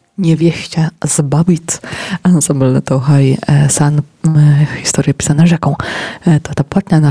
Niewieścia z Babic, ensemble Touhaj San, historia pisana rzeką. To ta płatnia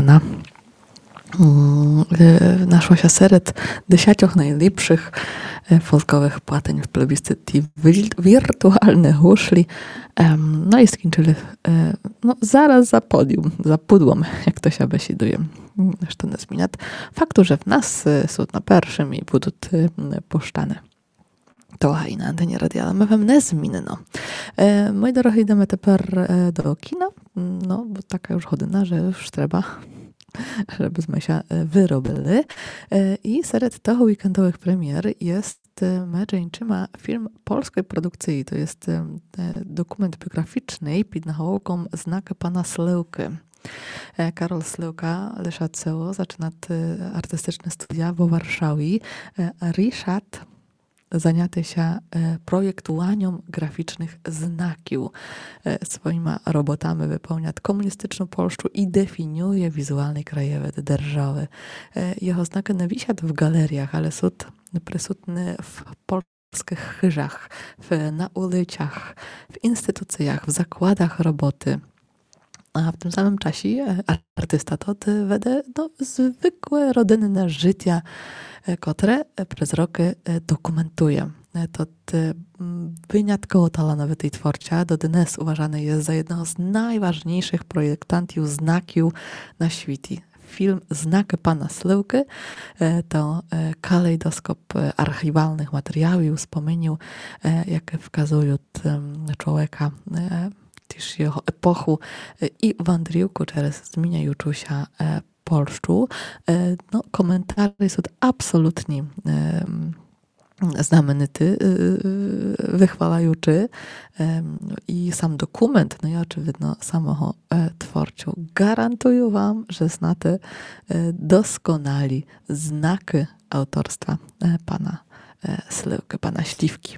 naszłaся серед десятьох najlepszych folkowych płateń w plebiscycie wirtualnych uszli. No i skończyli zaraz za podium, za pudłom, jak to się besiduje. Zresztą nie zmieniać faktu, że w nas są na pierwszym i będą puszczane. To i na antenie radiala my wam nie zmienno. Moi drodzy, idziemy teraz do kina, no bo taka już chodyna, że już trzeba, żebyśmy się wyrobili. I wśród tych weekendowych premier jest ma film polskiej produkcji. To jest dokument biograficzny pod nahołką Znak pana Slewki. Karol Slewka, Leszaceo, zaczyna artystyczne studia w Warszawie. Ryszard zajęty się projektowaniem graficznych znaków. Swoimi robotami wypełnia komunistyczną Polskę i definiuje wizualny krajowid держаwy. Jego znaki nie wisią w galeriach, ale są przysutne w polskich chyżach, na ulicach, w instytucjach, w zakładach roboty. A w tym samym czasie artysta to wede zwykłe rodzinne życie, które przez roki dokumentuje. To wyjątkowo talanowy twórca, do dnes uważany jest za jednego z najważniejszych projektantów znaków na świecie. Film Znak pana Slewki to kalejdoskop archiwalnych materiałów, wspomnień, jakie wskazują człowieka też jego epochu i wandrówku przez zmieniającą się Polskę. No, komentarze są absolutnie znamienity, wychwalający i sam dokument, no i oczywiście samego twórcę. Gwarantuję wam, że znacie doskonali znaki autorstwa pana Slewki, pana Śliwki.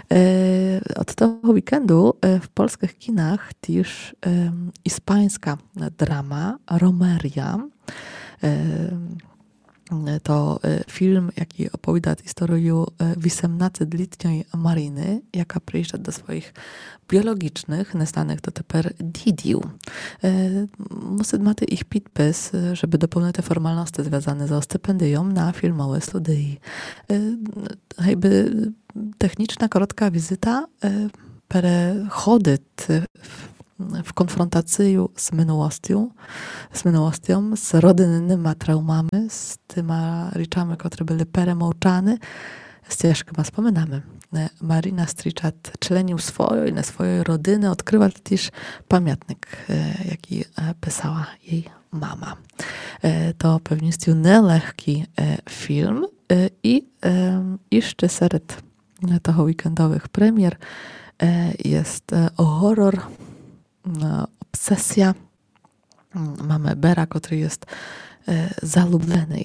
Od tego weekendu w polskich kinach też hiszpańska drama Romeria. To film, jaki opowiada historię 18-letniej Mariny, jaka przyjeżdża do swoich biologicznych, nastanych to teraz dzidziów. Musi mieć ich podpis, żeby dopełnić te formalności związane ze stypendium na filmowe studia. Jakby techniczna, krótka wizyta przechodzi w konfrontacji z minułością, z rodzinnymi traumami, z tymi rzeczami, które były przemołczane, z ciężkimi wspominami. Marina Striczat czlenił swoją i na swojej rodziny, odkryła też pamiętnik, jaki pisała jej mama. To pewnie jest nielehki film i jeszcze wśród tych weekendowych premier jest horror, obsesja. Mamy Bera, który jest zalubiony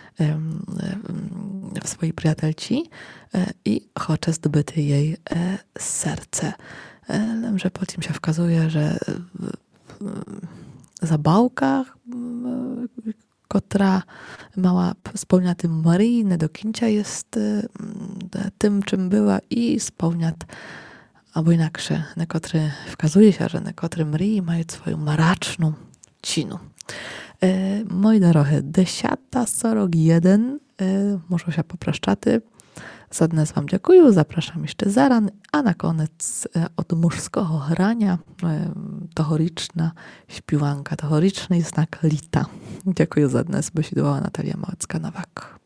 w swojej przyjacielci i chce zdobyć jej serce. Że po tym się wskazuje, że zabawka, która mała spełnia tym Marii, do końca jest tym, czym była i spełnia albo inaczej, niektórzy wskazuje się, że niektórzy Marii mają swoją maraczną cinu. Moi drodzy, 10:41, muszę się popraszczać. Za dnes wam dziękuję, zapraszam jeszcze zaran, a na koniec od męskiego grania tohoryczna śpiewanka, tohoryczny znak lita. Dziękuję za dnes, bo się dołała Natalia Małecka-Nowak.